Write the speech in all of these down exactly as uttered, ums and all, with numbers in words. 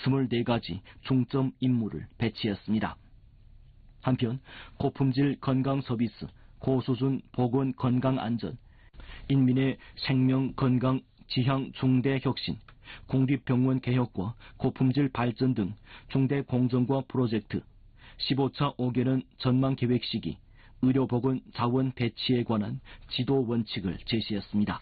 스물네 가지 중점 임무를 배치했습니다. 한편 고품질 건강 서비스, 고수준 보건 건강 안전, 인민의 생명 건강 지향 중대 혁신, 국립병원 개혁과 고품질 발전 등 중대 공정과 프로젝트, 십오 차 오 개년 전망 계획 시기, 의료보건 자원 배치에 관한 지도 원칙을 제시했습니다.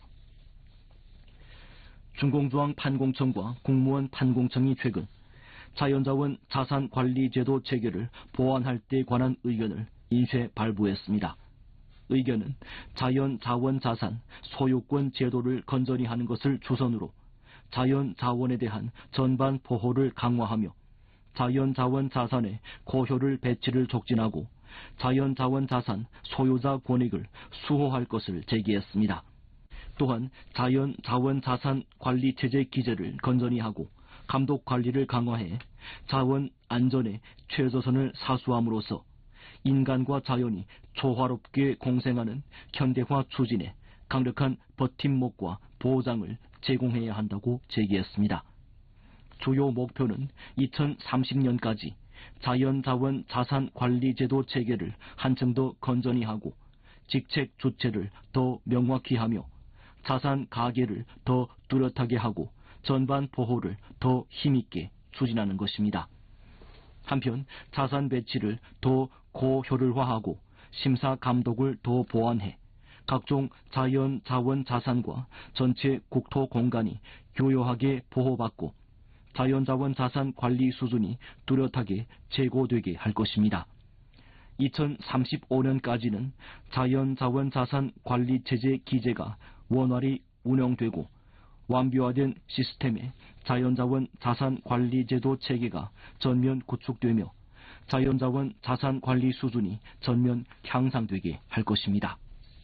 중공조항 판공청과 국무원 판공청이 최근 자연자원 자산관리제도 체계를 보완할 때 관한 의견을 인쇄 발부했습니다. 의견은 자연자원자산 소유권 제도를 건전히 하는 것을 주선으로 자연자원에 대한 전반 보호를 강화하며 자연자원 자산의 고효율 배치를 촉진하고 자연자원 자산 소유자 권익을 수호할 것을 제기했습니다. 또한 자연자원 자산 관리체제 기제를 건전히 하고 감독관리를 강화해 자원 안전에 최저선을 사수함으로써 인간과 자연이 조화롭게 공생하는 현대화 추진에 강력한 버팀목과 보장을 제공해야 한다고 제기했습니다. 주요 목표는 이천삼십 년까지 자연자원 자산관리제도 체계를 한층 더 건전히 하고 직책 주체를 더 명확히 하며 자산 가계를 더 뚜렷하게 하고 전반 보호를 더 힘있게 추진하는 것입니다. 한편 자산 배치를 더 고효율화하고 심사 감독을 더 보완해 각종 자연 자원 자산과 전체 국토 공간이 교묘하게 보호받고 자연자원 자산 관리 수준이 뚜렷하게 제고되게 할 것입니다. 이천삼십오 년까지는 자연자원 자산 관리체제 기제가 원활히 운영되고 완비화된 시스템의 자연자원 자산관리제도 체계가 전면 구축되며 자연자원 자산관리 수준이 전면 향상되게 할 것입니다.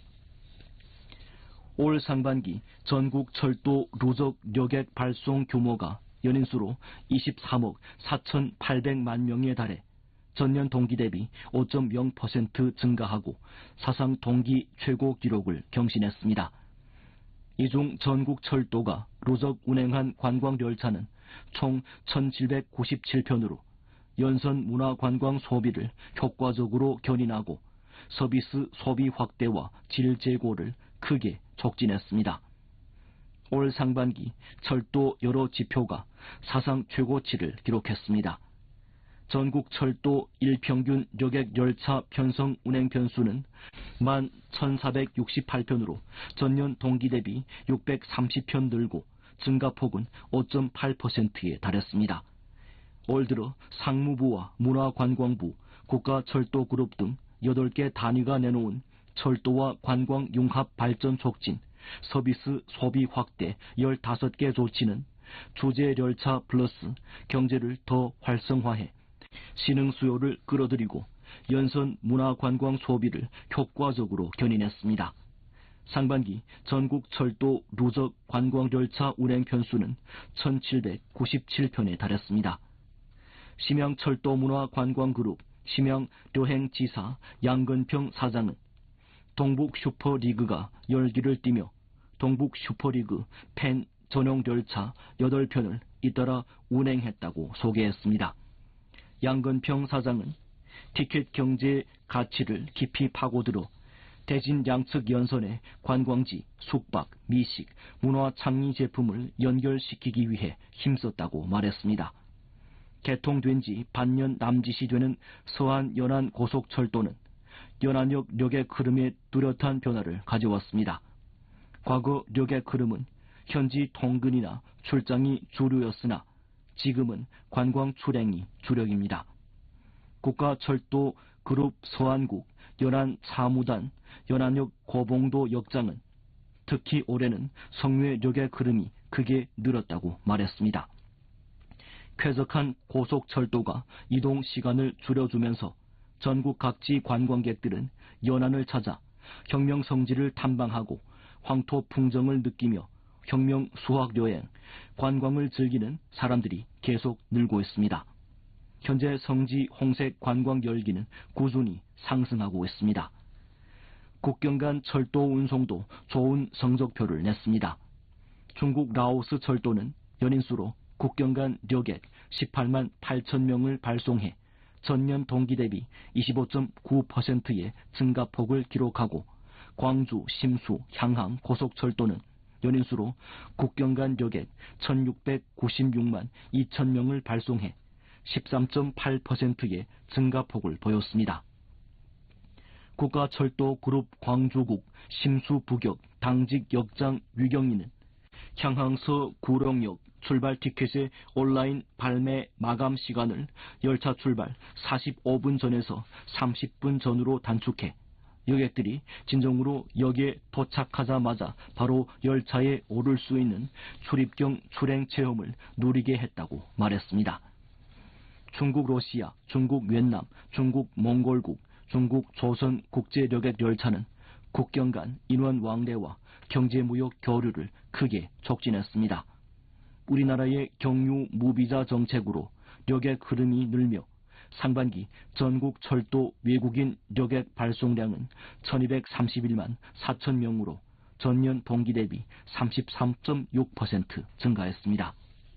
올 상반기 전국 철도 누적 여객 발송 규모가 연인수로 이십삼억 사천팔백만 명에 달해 전년 동기 대비 오 점 영 퍼센트 증가하고 사상 동기 최고 기록을 경신했습니다. 이 중 전국 철도가 누적 운행한 관광열차는 총 천칠백구십칠 편으로 연선 문화관광 소비를 효과적으로 견인하고 서비스 소비 확대와 질 제고를 크게 촉진했습니다. 올 상반기 철도 여러 지표가 사상 최고치를 기록했습니다. 전국 철도 일평균 여객 열차 편성 운행 편수는 만 천사백육십팔 편으로 전년 동기 대비 육백삼십 편 늘고 증가폭은 오 점 팔 퍼센트에 달했습니다. 올 들어 상무부와 문화관광부, 국가철도그룹 등 여덟 개 단위가 내놓은 철도와 관광 융합 발전 촉진, 서비스 소비 확대 열다섯 개 조치는 주제 열차 플러스 경제를 더 활성화해 신흥 수요를 끌어들이고 연선 문화관광 소비를 효과적으로 견인했습니다. 상반기 전국 철도 누적 관광열차 운행 편수는 천칠백구십칠 편에 달했습니다. 심양철도문화관광그룹 심양여행지사 양건평 사장은 동북 슈퍼리그가 열기를 띠며 동북 슈퍼리그 팬 전용 열차 여덟 편을 잇따라 운행했다고 소개했습니다. 양건평 사장은 티켓 경제 가치를 깊이 파고들어 대진 양측 연선에 관광지, 숙박, 미식, 문화 창의 제품을 연결시키기 위해 힘썼다고 말했습니다. 개통된 지 반년 남짓이 되는 서안 연안 고속철도는 연안역 여객 흐름에 뚜렷한 변화를 가져왔습니다. 과거 여객 흐름은 현지 통근이나 출장이 주류였으나 지금은 관광 출행이 주력입니다. 국가철도 그룹 서안국, 연안 사무단, 연안역 고봉도 역장은 특히 올해는 성묘 여객 흐름이 크게 늘었다고 말했습니다. 쾌적한 고속철도가 이동 시간을 줄여주면서 전국 각지 관광객들은 연안을 찾아 혁명 성지를 탐방하고 황토 풍정을 느끼며 혁명 수학여행, 관광을 즐기는 사람들이 계속 늘고 있습니다. 현재 성지 홍색 관광 열기는 꾸준히 상승하고 있습니다. 국경 간 철도 운송도 좋은 성적표를 냈습니다. 중국 라오스 철도는 연인수로 국경 간 료객 십팔만 팔천 명을 발송해 전년 동기 대비 이십오 점 구 퍼센트의 증가폭을 기록하고 광주, 심수, 향항 고속철도는 연인수로 국경 간 료객 천육백구십육만 이천 명을 발송해 십삼 점 팔 퍼센트의 증가폭을 보였습니다. 국가철도그룹 광주국 심수부격 당직 역장 유경희는 향항서 구롱역 출발 티켓의 온라인 발매 마감 시간을 열차 출발 사십오 분 전에서 삼십 분 전으로 단축해 여객들이 진정으로 역에 도착하자마자 바로 열차에 오를 수 있는 출입경 출행 체험을 누리게 했다고 말했습니다. 중국 러시아, 중국越南, 중국 몽골국, 중국 조선 국제여객 열차는 국경 간 인원 왕래와 경제무역 교류를 크게 촉진했습니다. 우리나라의 경유 무비자 정책으로 여객 흐름이 늘며 상반기 전국 철도 외국인 여객 발송량은 천이백삼십일만 사천 명으로 전년 동기 대비 삼십삼 점 육 퍼센트 증가했습니다.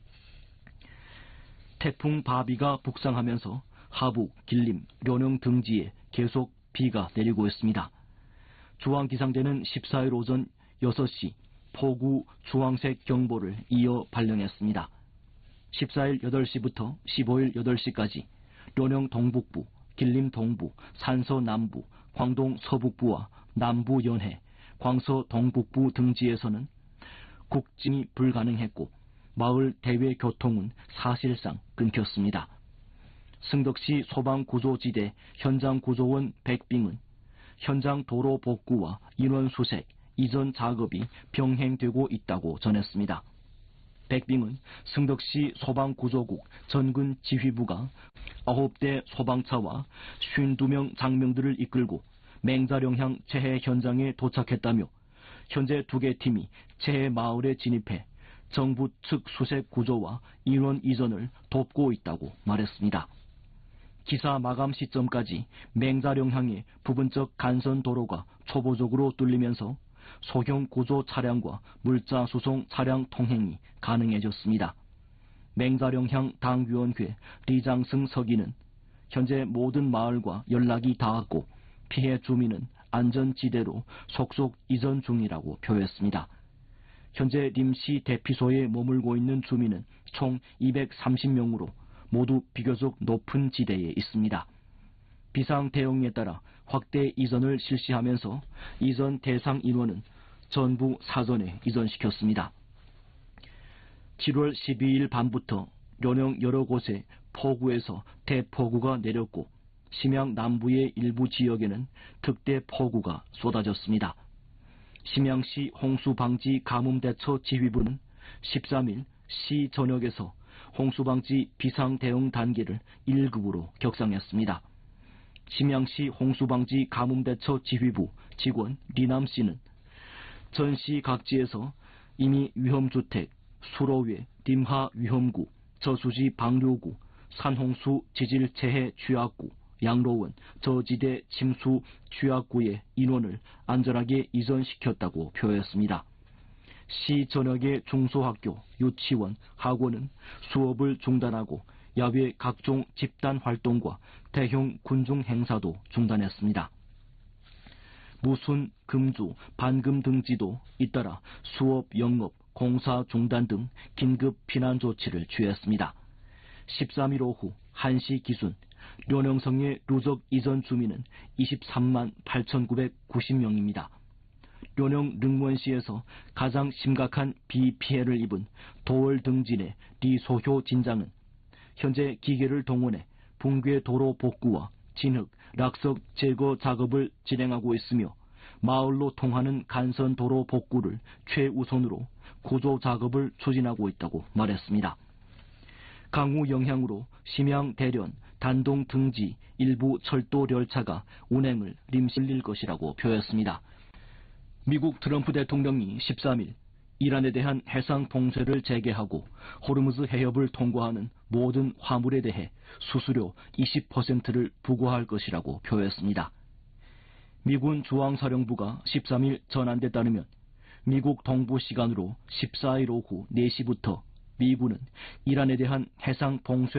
태풍 바비가 북상하면서 하북, 길림, 료령 등지에 계속 비가 내리고 있습니다. 중앙기상대는 십사 일 오전 여섯 시 폭우 주황색 경보를 이어 발령했습니다. 십사 일 여덟 시부터 십오 일 여덟 시까지 료령 동북부, 길림 동부, 산서 남부, 광동 서북부와 남부 연해, 광서 동북부 등지에서는 국진이 불가능했고 마을 대외 교통은 사실상 끊겼습니다. 승덕시 소방구조지대 현장구조원 백빙은 현장 도로 복구와 인원 수색, 이전 작업이 병행되고 있다고 전했습니다. 백빙은 승덕시 소방구조국 전군 지휘부가 아홉 대 소방차와 오십이 명 장병들을 이끌고 맹자령향 재해 현장에 도착했다며 현재 두 개 팀이 재해 마을에 진입해 정부 측 수색 구조와 인원 이전을 돕고 있다고 말했습니다. 기사 마감 시점까지 맹자령향의 부분적 간선 도로가 초보적으로 뚫리면서 소형 구조 차량과 물자 수송 차량 통행이 가능해졌습니다. 맹자령향 당위원회 리장승 서기는 현재 모든 마을과 연락이 닿았고 피해 주민은 안전지대로 속속 이전 중이라고 표했습니다. 현재 림시 대피소에 머물고 있는 주민은 총 이백삼십 명으로 모두 비교적 높은 지대에 있습니다. 비상 대응에 따라 확대 이전을 실시하면서 이전 대상 인원은 전부 사전에 이전시켰습니다. 칠월 십이일 밤부터 료령 여러 곳에 폭우에서 대폭우가 내렸고 심양 남부의 일부 지역에는 특대 폭우가 쏟아졌습니다. 심양시 홍수방지 가뭄대처 지휘부는 십삼 일 시 전역에서 홍수방지 비상대응 단계를 일 급으로 격상했습니다. 심양시 홍수방지 가뭄대처 지휘부 직원 리남씨는 전시 각지에서 이미 위험주택, 수로회, 림하 위험구, 저수지 방류구, 산홍수 지질재해 취약구, 양로원, 저지대 침수 취약구의 인원을 안전하게 이전시켰다고 표했습니다. 시 전역의 중소학교, 유치원, 학원은 수업을 중단하고 야외 각종 집단 활동과 대형 군중 행사도 중단했습니다. 무순, 금주, 반금 등지도 잇따라 수업, 영업, 공사 중단 등 긴급 피난 조치를 취했습니다. 십삼 일 오후 한 시 기준 료령성의 누적 이전 주민은 이십삼만 팔천구백구십 명입니다. 료령 릉원시에서 가장 심각한 비 피해를 입은 도월 등진의 리소효 진장은 현재 기계를 동원해 붕괴 도로 복구와 진흙, 락석 제거 작업을 진행하고 있으며 마을로 통하는 간선 도로 복구를 최우선으로 구조 작업을 추진하고 있다고 말했습니다. 강우 영향으로 심양 대련, 단동 등지 일부 철도 열차가 운행을 림실릴 것이라고 표했습니다. 미국 트럼프 대통령이 십삼 일 이란에 대한 해상 봉쇄를 재개하고 호르무즈 해협을 통과하는 모든 화물에 대해 수수료 이십 퍼센트를 부과할 것이라고 표했습니다. 미군 중앙사령부가 십삼 일 전한 데 따르면 미국 동부 시간으로 십사 일 오후 네 시부터 미군은 이란에 대한 해상 봉쇄